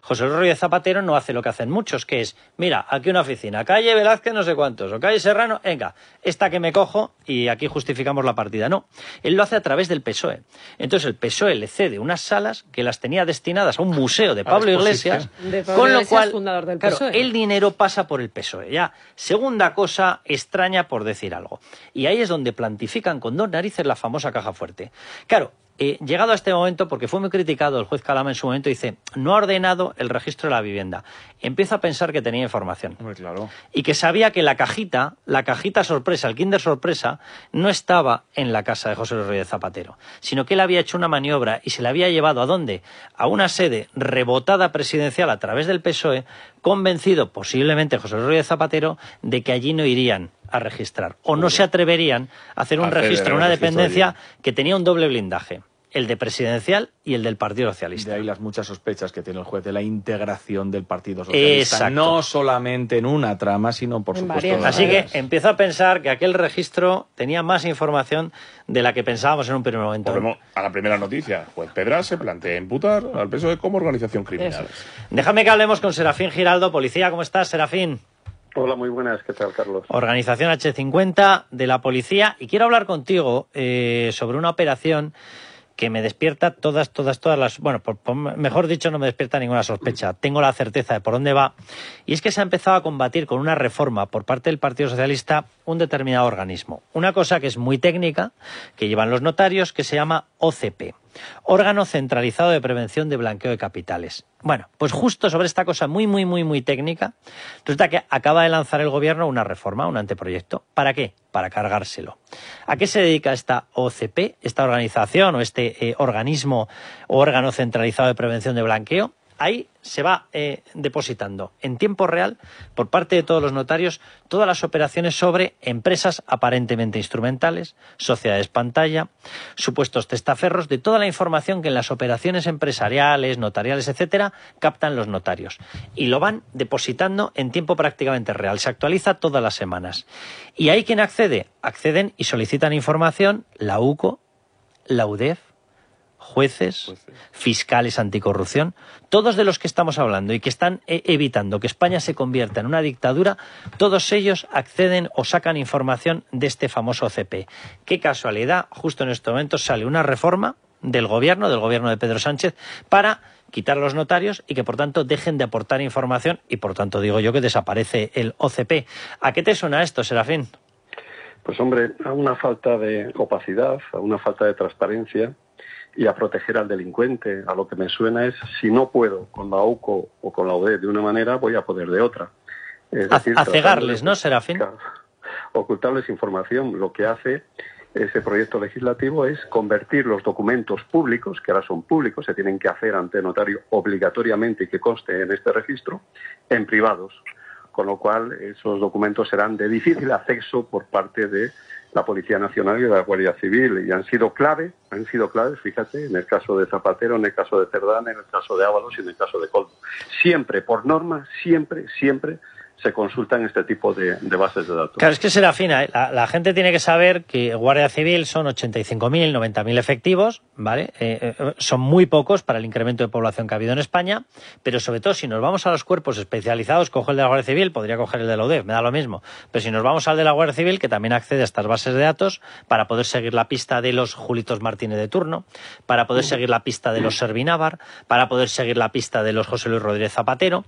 José Luis Rodríguez Zapatero no hace lo que hacen muchos, que es, mira, aquí una oficina, calle Velázquez no sé cuántos, o calle Serrano, venga, esta que me cojo y aquí justificamos la partida. No, él lo hace a través del PSOE. Entonces el PSOE le cede unas salas que las tenía destinadas a un museo de Pablo Iglesias, con lo cual, fundador del claro, PSOE. el dinero pasa por el PSOE. Ya, segunda cosa extraña por decir algo. Y ahí es donde plantifican con dos narices la famosa caja fuerte. Claro, llegado a este momento, porque fue muy criticado el juez Calama en su momento, dice, no ha ordenado el registro de la vivienda. Empiezo a pensar que tenía información. Muy claro. Y que sabía que la cajita sorpresa, el Kinder sorpresa, no estaba en la casa de José Luis Rodríguez Zapatero, sino que él había hecho una maniobra y se la había llevado ¿a dónde? A una sede rebotada presidencial a través del PSOE, convencido posiblemente José Luis Rodríguez Zapatero de que allí no irían a registrar o no se atreverían a hacer un registro en una dependencia que tenía un doble blindaje, el de presidencial y el del Partido Socialista. De ahí las muchas sospechas que tiene el juez de la integración del Partido Socialista. Exacto. No solamente en una trama, sino por supuesto en Así que varias. empiezo a pensar que aquel registro tenía más información de la que pensábamos en un primer momento. Volvemos a la primera noticia. Juez Pedras se plantea imputar al PSOE como organización criminal. Déjame que hablemos con Serafín Giraldo, policía. ¿Cómo estás, Serafín? Hola, muy buenas. ¿Qué tal, Carlos? Organización H50 de la policía. Y quiero hablar contigo sobre una operación que me despierta todas las... Bueno, mejor dicho, no me despierta ninguna sospecha. Tengo la certeza de por dónde va. Y es que se ha empezado a combatir con una reforma por parte del Partido Socialista un determinado organismo. Una cosa que es muy técnica, que llevan los notarios, que se llama OCP. Órgano Centralizado de Prevención de Blanqueo de Capitales. Bueno, pues justo sobre esta cosa muy técnica, resulta que acaba de lanzar el gobierno una reforma, un anteproyecto. ¿Para qué? Para cargárselo. ¿A qué se dedica esta OCP, esta organización o este organismo o órgano centralizado de prevención de blanqueo? Ahí se va depositando en tiempo real, por parte de todos los notarios, todas las operaciones sobre empresas aparentemente instrumentales, sociedades pantalla, supuestos testaferros, de toda la información que en las operaciones empresariales, notariales, etcétera, captan los notarios. Y lo van depositando en tiempo prácticamente real. Se actualiza todas las semanas. ¿Y ahí quién accede? Acceden y solicitan información la UCO, la UDEF, jueces, fiscales anticorrupción, todos de los que estamos hablando y que están evitando que España se convierta en una dictadura, todos ellos acceden o sacan información de este famoso OCP. Qué casualidad, justo en estos momentos sale una reforma del gobierno de Pedro Sánchez, para quitar a los notarios y que por tanto dejen de aportar información y por tanto digo yo que desaparece el OCP. ¿A qué te suena esto, Serafín? Pues hombre, a una falta de opacidad, a una falta de transparencia y a proteger al delincuente. A lo que me suena es, si no puedo con la UCO o con la UDE de una manera, voy a poder de otra. Es decir, a cegarles, ¿no, Serafín? Ocultarles información. Lo que hace ese proyecto legislativo es convertir los documentos públicos, que ahora son públicos, se tienen que hacer ante notario obligatoriamente y que conste en este registro, en privados. Con lo cual, esos documentos serán de difícil acceso por parte de la Policía Nacional y de la Guardia Civil, y han sido claves, fíjate, en el caso de Zapatero, en el caso de Cerdán, en el caso de Ábalos y en el caso de Coldo. Siempre, por norma, siempre se consultan este tipo de bases de datos. Claro, es que será fina, ¿eh? La gente tiene que saber que Guardia Civil son 85.000, 90.000 efectivos, ¿vale? Son muy pocos para el incremento de población que ha habido en España, pero sobre todo si nos vamos a los cuerpos especializados, cojo el de la Guardia Civil, podría coger el de la UDEF, me da lo mismo, pero si nos vamos al de la Guardia Civil, que también accede a estas bases de datos para poder seguir la pista de los Julitos Martínez de turno, para poder seguir la pista de los Servinávar, para poder seguir la pista de los José Luis Rodríguez Zapatero.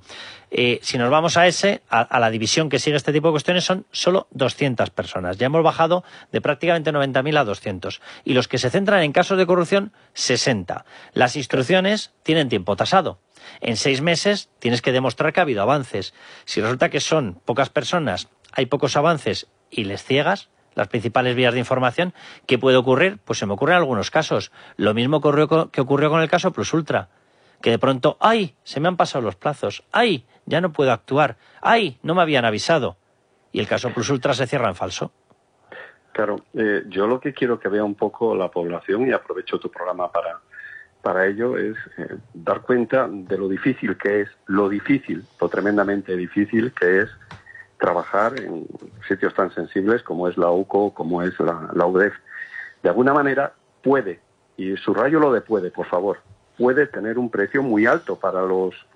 Si nos vamos a ese, a la división que sigue este tipo de cuestiones, son solo 200 personas. Ya hemos bajado de prácticamente 90.000 a 200. Y los que se centran en casos de corrupción, 60. Las instrucciones tienen tiempo tasado. En 6 meses tienes que demostrar que ha habido avances. Si resulta que son pocas personas, hay pocos avances y les ciegas las principales vías de información, ¿qué puede ocurrir? Pues se me ocurren algunos casos. Lo mismo que ocurrió con el caso Plus Ultra. Que de pronto, ¡ay! Se me han pasado los plazos. ¡Ay! Ya no puedo actuar. ¡Ay! No me habían avisado. Y el caso Plus Ultra se cierra en falso. Claro, yo lo que quiero que vea un poco la población, y aprovecho tu programa para ello, es dar cuenta de lo difícil que es, lo tremendamente difícil que es trabajar en sitios tan sensibles como es la UCO, como es la UDEF. De alguna manera puede, y subrayo lo de puede, por favor, puede tener un precio muy alto para los